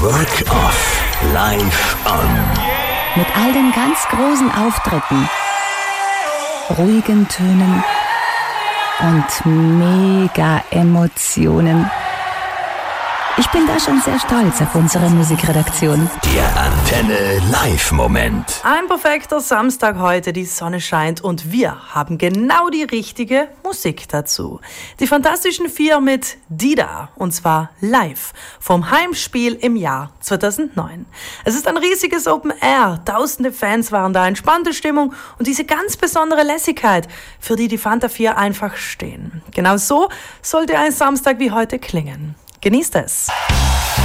Work Off live on. Mit all den ganz großen Auftritten, ruhigen Tönen und mega Emotionen. Ich bin da schon sehr stolz auf unsere Musikredaktion. Der Antenne Live-Moment. Ein perfekter Samstag heute, die Sonne scheint und wir haben genau die richtige Musik dazu. Die Fantastischen Vier mit Dida, und zwar live vom Heimspiel im Jahr 2009. Es ist ein riesiges Open Air, tausende Fans waren da, entspannte Stimmung und diese ganz besondere Lässigkeit, für die Fanta 4 einfach stehen. Genau so sollte ein Samstag wie heute klingen. Genießt es!